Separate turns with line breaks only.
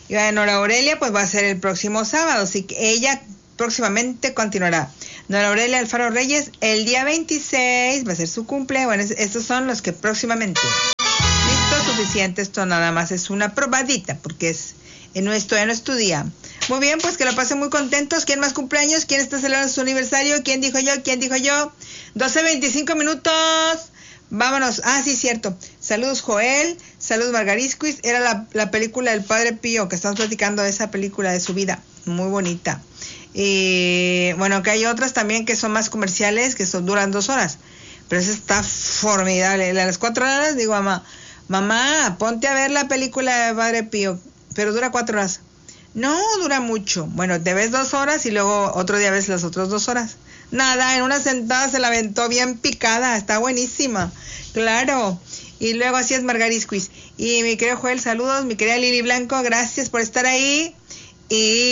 Y Nora Aurelia, pues va a ser el próximo sábado, así que ella próximamente continuará. Nora Aurelia Alfaro Reyes, el día 26 va a ser su cumple. Bueno, estos son los que próximamente. Listo, suficiente, esto nada más es una probadita, porque todavía no es tu día. Muy bien, pues que lo pasen muy contentos. ¿Quién más cumpleaños? ¿Quién está celebrando su aniversario? ¿Quién dijo yo? 12:25 minutos. Vámonos. Ah, sí, cierto. Saludos, Joel. Saludos, Margarisquis. Era la película del Padre Pío, que estamos platicando de esa película de su vida. Muy bonita. Bueno, que hay otras también que son más comerciales, que duran 2 horas. Pero esa está formidable. A las 4 horas digo, mamá, ponte a ver la película de Padre Pío. Pero dura 4 horas. No, dura mucho. Bueno, te ves 2 horas y luego otro día ves las otras 2 horas. Nada, en una sentada se la aventó bien picada. Está buenísima. Claro. Y luego así es Margarisquis. Y mi querido Joel, saludos. Mi querida Lili Blanco, gracias por estar ahí. Y